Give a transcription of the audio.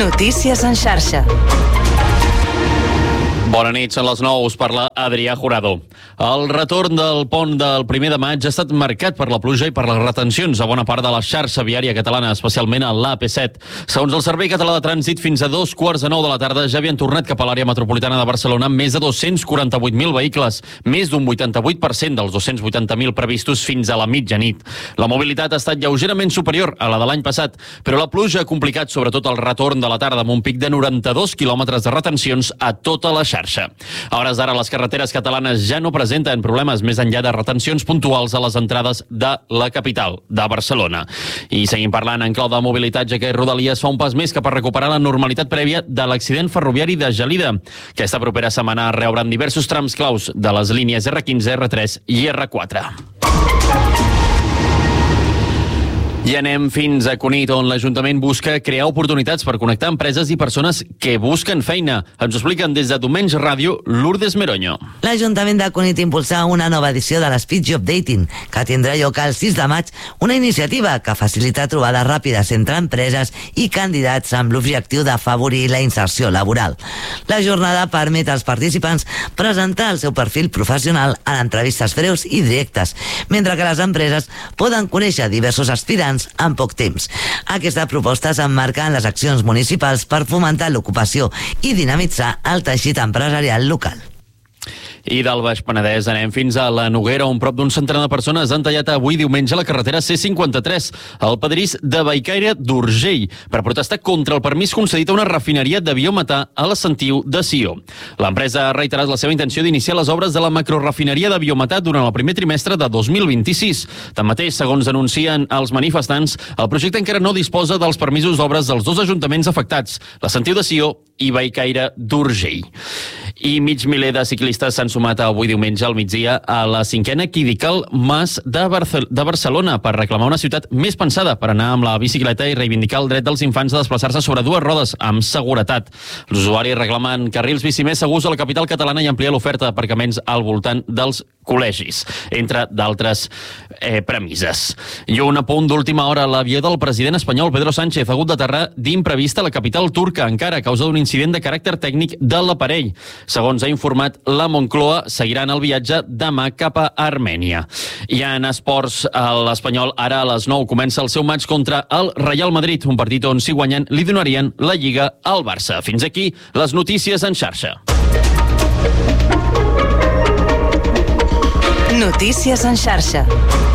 Notícies en xarxa. Bona nit, són les 9, us parla Adrià Jurado. El retorn del pont del 1 de maig ha estat marcat per la pluja i per les retencions a bona part de la xarxa viària catalana, especialment a l'AP7. Segons el Servei Català de Trànsit, fins a 2:45 de la tarda ja havien tornat cap a l'àrea metropolitana de Barcelona més de 248.000 vehicles, més d'un 88% dels 280.000 previstos fins a la mitjanit. La mobilitat ha estat lleugerament superior a la de l'any passat, però la pluja ha complicat sobretot el retorn de la tarda amb un pic de 92 quilòmetres de retencions a tota la xarxa. A hores d'ara, les carreteres catalanes ja no presenten problemes més enllà de retencions puntuals a les entrades de la capital, de Barcelona. I seguim parlant en clau de mobilitat, ja que Rodalies fa un pas més cap a recuperar la normalitat prèvia de l'accident ferroviari de Gelida. Aquesta propera setmana reobran diversos trams claus de les línies R15, R3 i R4. I anem fins a Cunit, on l'Ajuntament busca crear oportunitats per connectar empreses i persones que busquen feina. Ens ho expliquen des de Domenys Ràdio, Lourdes Meroño. L'Ajuntament de Cunit impulsa una nova edició de l'Speed Job Dating, que tindrà lloc el 6 de maig, una iniciativa que facilita trobades ràpides entre empreses i candidats amb l'objectiu d'afavorir la inserció laboral. La jornada permet als participants presentar el seu perfil professional en entrevistes breus i directes, mentre que les empreses poden conèixer diversos aspirants en poc temps. Aquesta proposta s'emmarca en les accions municipals per fomentar l'ocupació i dinamitzar el teixit empresarial local. I del Baix Penedès anem fins a la Noguera, on prop d'un centenar de persones han tallat avui diumenge la carretera C53, al pedrís de Bellcaire d'Urgell, per protestar contra el permís concedit a una refineria de biometà a la Sentiu de Sió. L'empresa ha reiterat la seva intenció d'iniciar les obres de la macrorefineria de biometà durant el primer trimestre de 2026. Tanmateix, segons anuncien els manifestants, el projecte encara no disposa dels permisos d'obres dels dos ajuntaments afectats, la Sentiu de Sió i Bellcaire d'Urgell. I mig miler de ciclistes s'han sumat avui diumenge al migdia a la 5a Quidical Mas de Barcelona per reclamar una ciutat més pensada per anar amb la bicicleta i reivindicar el dret dels infants a desplaçar-se sobre dues rodes amb seguretat. Els usuaris reclamen carrils bici més segurs a la capital catalana i ampliar l'oferta d'aparcaments al voltant dels col·legis, entre d'altres premisses. I un apunt d'última hora, l'avió del president espanyol Pedro Sánchez ha hagut d'aterrar d'imprevist a la capital turca, encara a causa d'un incident de caràcter tècnic de l'aparell. Segons ha informat la Moncloa, seguiran el viatge demà cap a Armènia. I en esports, l'Espanyol ara a les 9 comença el seu matx contra el Real Madrid, un partit on, si guanyen, li donarien la Lliga al Barça. Fins aquí les notícies en xarxa. Notícies en xarxa.